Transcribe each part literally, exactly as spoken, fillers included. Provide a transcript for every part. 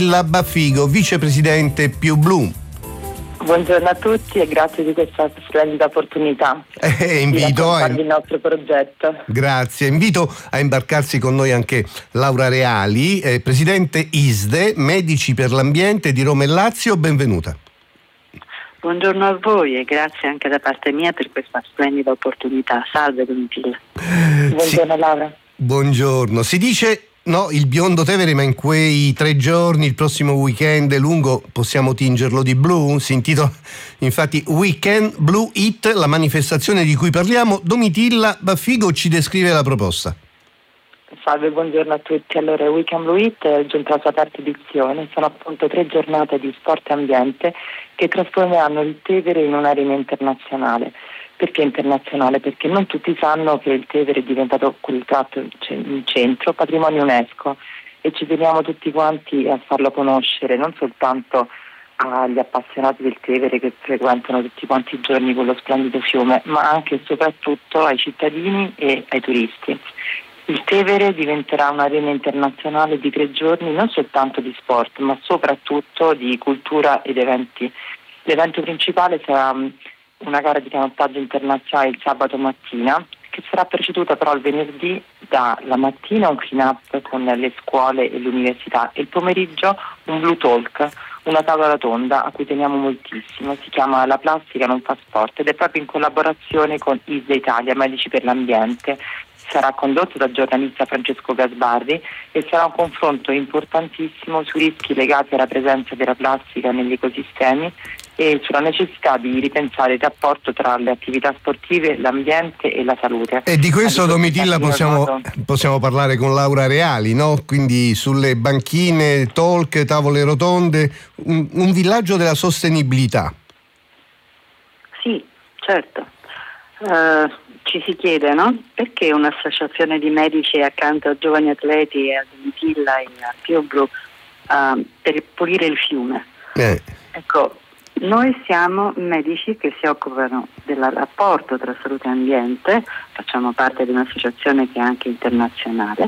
La Baffigo, vicepresidente Più Blu. Buongiorno a tutti e grazie di questa splendida opportunità Eh, invito di raccontare a... il nostro progetto. Grazie, invito a imbarcarsi con noi anche Laura Reali, eh, presidente I S D E, Medici per l'Ambiente di Roma e Lazio, benvenuta. Buongiorno a voi e grazie anche da parte mia per questa splendida opportunità. Salve Domitilla. Buongiorno Si... Laura. Buongiorno. Si dice no, il biondo Tevere, ma in quei tre giorni, il prossimo weekend lungo, possiamo tingerlo di blu? Si intitola infatti Weekend Blue It, la manifestazione di cui parliamo. Domitilla Baffigo ci descrive la proposta. Salve, buongiorno a tutti. Allora, Weekend Blue It è giunta alla sua terza edizione. Sono appunto tre giornate di sport e ambiente che trasformeranno il Tevere in un'arena internazionale. Perché internazionale? Perché non tutti sanno che il Tevere è diventato quel tratto in centro, patrimonio UNESCO, e ci teniamo tutti quanti a farlo conoscere, non soltanto agli appassionati del Tevere che frequentano tutti quanti i giorni quello splendido fiume, ma anche e soprattutto ai cittadini e ai turisti. Il Tevere diventerà un'arena internazionale di tre giorni, non soltanto di sport, ma soprattutto di cultura ed eventi. L'evento principale sarà una gara di canottaggio internazionale il sabato mattina, che sarà preceduta però il venerdì dalla mattina un clean-up con le scuole e l'università e il pomeriggio un Blue Talk, una tavola tonda a cui teniamo moltissimo. Si chiama La plastica non fa sport ed è proprio in collaborazione con I S D E Italia, Medici per l'Ambiente. Sarà condotto dal giornalista Francesco Gasbarri e sarà un confronto importantissimo sui rischi legati alla presenza della plastica negli ecosistemi e sulla necessità di ripensare il rapporto tra le attività sportive, l'ambiente e la salute. E di questo, Domitilla, possiamo, possiamo parlare con Laura Reali, no? Quindi sulle banchine, talk, tavole rotonde, un, un villaggio della sostenibilità. Sì, certo. Uh, ci si chiede, no? Perché un'associazione di medici accanto a giovani atleti e a Domitilla e a Più Blu uh, per pulire il fiume? Eh. Ecco, noi siamo medici che si occupano del rapporto tra salute e ambiente, facciamo parte di un'associazione che è anche internazionale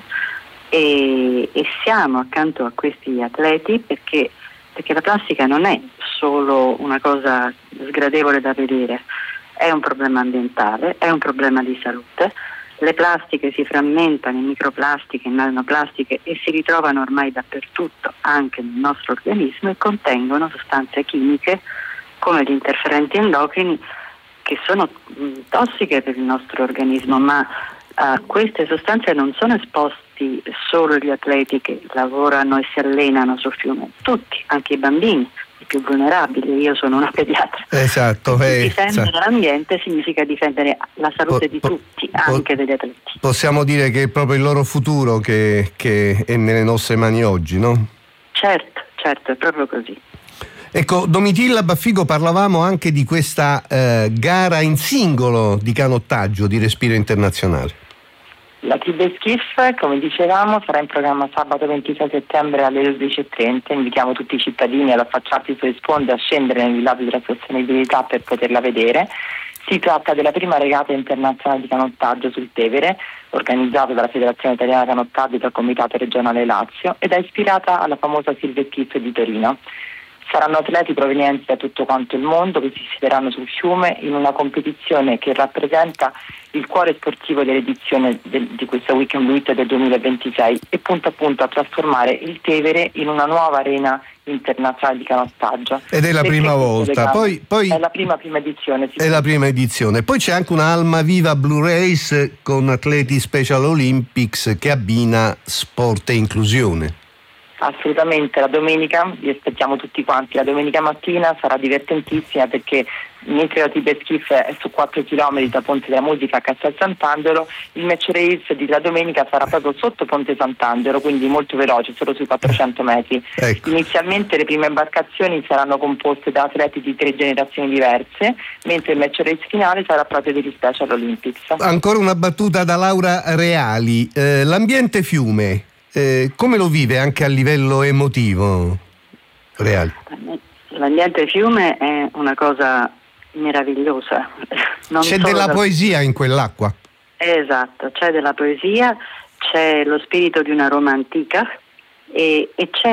e, e siamo accanto a questi atleti perché, perché la plastica non è solo una cosa sgradevole da vedere, è un problema ambientale, è un problema di salute. Le plastiche si frammentano in microplastiche, in nanoplastiche e si ritrovano ormai dappertutto, anche nel nostro organismo, e contengono sostanze chimiche come gli interferenti endocrini che sono mh, tossiche per il nostro organismo, ma uh, queste sostanze non sono esposti solo gli atleti che lavorano e si allenano sul fiume, tutti, anche i bambini, i più vulnerabili. Io sono una pediatra. Esatto. Eh, difendere esatto. l'ambiente significa difendere la salute po, di po, tutti, po, anche degli atleti. Possiamo dire che è proprio il loro futuro che, che è nelle nostre mani oggi, no? Certo, certo, è proprio così. Ecco, Domitilla Baffigo, parlavamo anche di questa eh, gara in singolo di canottaggio di respiro internazionale. La Tibet Skiff, come dicevamo, sarà in programma sabato ventisei settembre alle dodici e trenta. Invitiamo tutti i cittadini ad affacciarsi sulle sponde e a scendere nel villaggio della sostenibilità per poterla vedere. Si tratta della prima regata internazionale di canottaggio sul Tevere, organizzata dalla Federazione Italiana Canottaggio e dal Comitato Regionale Lazio, ed è ispirata alla famosa Silver Skiff di Torino. Saranno atleti provenienti da tutto quanto il mondo che si siederanno sul fiume in una competizione che rappresenta il cuore sportivo dell'edizione del, di questa Weekend Blue It del duemilaventisei e punta appunto a trasformare il Tevere in una nuova arena internazionale di canottaggio. Ed è la Perché prima volta. Poi, poi è la prima prima edizione. Sì. È la prima edizione. Poi c'è anche una Alma Viva Blue Race con atleti Special Olympics che abbina sport e inclusione. Assolutamente, la domenica vi aspettiamo tutti quanti. La domenica mattina sarà divertentissima perché mentre la Tibet Skiff è su quattro chilometri da Ponte della Musica a Castel Sant'Angelo, il match race di la domenica sarà proprio sotto Ponte Sant'Angelo, quindi molto veloce, solo sui quattrocento metri. Ecco. Inizialmente le prime imbarcazioni saranno composte da atleti di tre generazioni diverse, mentre il match race finale sarà proprio degli Special Olympics. Ancora una battuta da Laura Reali. Eh, l'ambiente fiume, eh, come lo vive anche a livello emotivo, Reali? L'ambiente fiume è una cosa meravigliosa. Non c'è solo della da... poesia in quell'acqua. Esatto, c'è della poesia, c'è lo spirito di una Roma antica e, e c'è